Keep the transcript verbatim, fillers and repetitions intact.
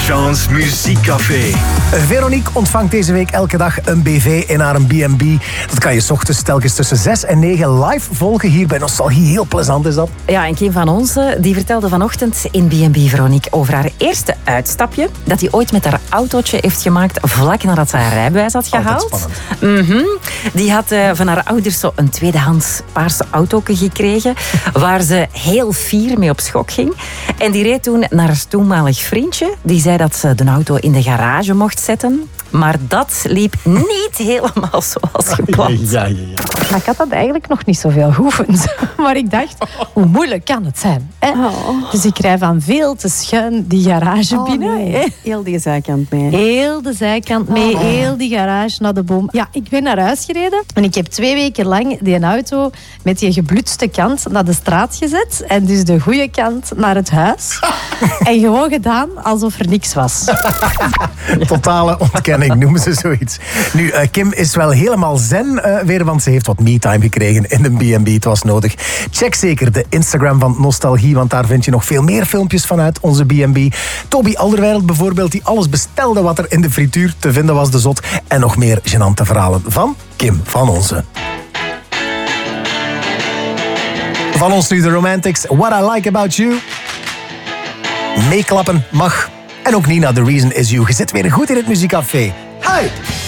Jean's Muziekcafé. Veronique ontvangt deze week elke dag een B V in haar B en B. Dat kan je 's ochtends telkens tussen zes en negen live volgen hier bij Nostalgie. Heel plezant is dat. Ja, en Kim van Onsen die vertelde vanochtend in B en B, Veronique, over haar eerste uitstapje dat hij ooit met haar autootje heeft gemaakt vlak nadat ze haar rijbewijs had gehaald. Altijd spannend. Mm-hmm. Die had uh, van haar ouders zo een tweedehands paarse autootje gekregen waar ze heel fier mee op schok ging. En die reed toen naar haar toenmalig vriendje. Die zei dat ze de auto in de garage mocht zetten. Maar dat liep niet helemaal zoals gepland. Ja, ja, ja. Maar ik had dat eigenlijk nog niet zoveel geoefend. Maar ik dacht, hoe moeilijk kan het zijn? Hè? Oh. Dus ik rij van veel te schuin die garage Oh, binnen. nee. Hè? Heel die zijkant mee. Heel de zijkant mee, Oh. heel die garage naar de boom. Ja, ik ben naar huis gereden en ik heb twee weken lang die auto met die geblutste kant naar de straat gezet. En dus de goede kant naar het huis. En gewoon gedaan alsof er niks was. Totale ontkenning noemen ze zoiets. Nu, uh, Kim is wel helemaal zen uh, weer, want ze heeft wat me-time gekregen in een B en B. Het was nodig. Check zeker de Instagram van Nostalgie, want daar vind je nog veel meer filmpjes vanuit onze B en B. Toby Alderweireld bijvoorbeeld, die alles bestelde wat er in de frituur te vinden was, de zot. En nog meer gênante verhalen van Kim van Onsen. Van ons nu de Romantics, What I Like About You. Meeklappen mag. En ook Nina, The Reason Is You. Je zit weer goed in het muziekcafé. Hi!